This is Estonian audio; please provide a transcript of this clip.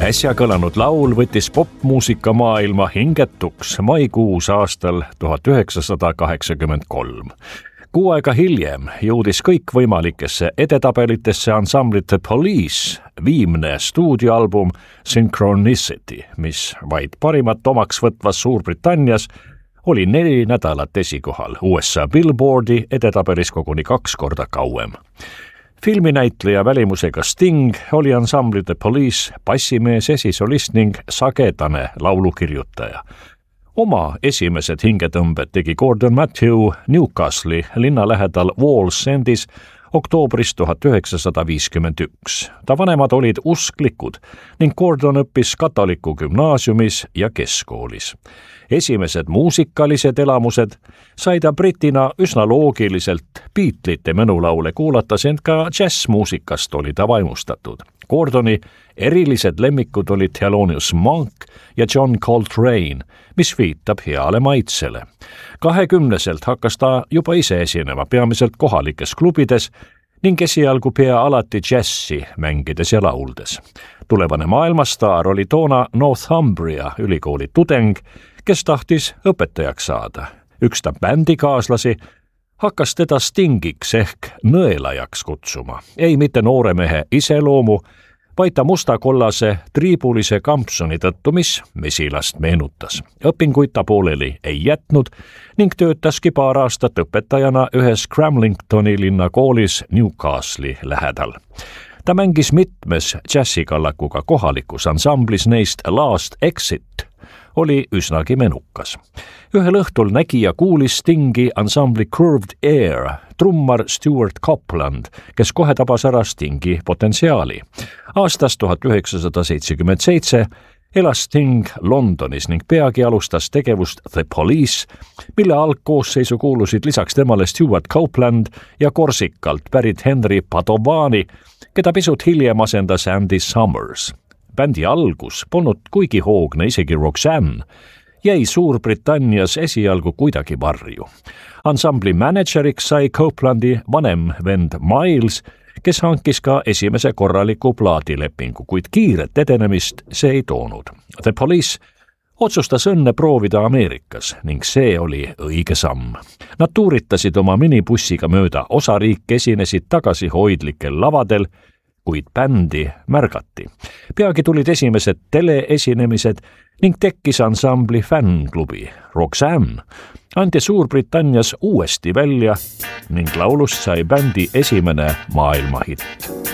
Äsja kõlanud laul võttis popmuusika maailma hingetuks maikuus aastal 1983. Kuu aega hiljem jõudis kõikvõimalikesse edetabelitesse ansamblit The Police viimne stuudioalbum Synchronicity, mis vaid parimat omaks võtvas Suurbritannias oli 4 nädalat esikohal, USA Billboardi edetabelis koguni 2 korda kauem. Filminäitleja välimusega Sting oli ansambli The Police bassimees, esisolist ning sagedane laulukirjutaja. Oma esimesed hingetõmbed tegi Gordon Matthew Newcastle'i linna lähedal Wallsendis oktoobris 1951. Ta vanemad olid usklikud ning Gordon õppis katoliku gümnaasiumis ja keskkoolis. Esimesed muusikalised elamused sai ta britina üsna loogiliselt Beatlesite menulaule kuulates, ent ka džässmuusikast oli ta vaimustatud. Gordoni erilised lemmikud olid Thelonious Monk ja John Coltrane, mis viitab heale maitsele. 20-selt hakkas ta juba ise esinema peamiselt kohalikes klubides ning esialgu pea alati džässi mängides ja lauldes. Tulevane maailmastaar oli toona Northumbria ülikooli tudeng, kes tahtis õpetajaks saada. Üks ta bändikaaslasi hakkas teda Stingiks ehk nõelajaks kutsuma. Ei mitte noore mehe iseloomu, vaid ta musta-kollase triibulise kampsuni tõttu, mis mesilast meenutas. Õpinguid ta pooleli ei jätnud ning töötaski paar aastat õpetajana ühes Cramlingtoni linnakoolis Newcastle'i lähedal. Ta mängis mitmes džässikallakuga kohalikus ansamblis, neist Last Exit oli üsnagi menukas. Ühel õhtul nägi ja kuulis Stingi ansambli Curved Air trummar Stuart Copeland, kes kohe tabas ära Stingi potentsiaali. Aastast 1977 elas Sting Londonis ning peagi alustas tegevust The Police, mille algkoosseisu kuulusid lisaks temale Stuart Copeland ja Korsikalt pärit Henry Padovani, keda pisut hiljem asendas Andy Summers. Bändi algus polnud kuigi hoogne, isegi Roxanne jäi Suurbritannias esialgu kuidagi varju. Ansambli mänedžeriks sai Copelandi vanem vend Miles, kes hankis ka esimese korraliku plaadilepingu, kuid kiiret edenemist see ei toonud. The Police otsustas õnne proovida Ameerikas ning see oli õige samm. Nad tuuritasid oma minibussiga mööda osariike, esinesid tagasihoidlikel lavadel, kuid bändi märgati. Peagi tulid esimesed teleesinemised ning tekkis ansambli fännklubi. Roxanne anti Suurbritannias uuesti välja ning laulust sai bändi esimene maailmahitt.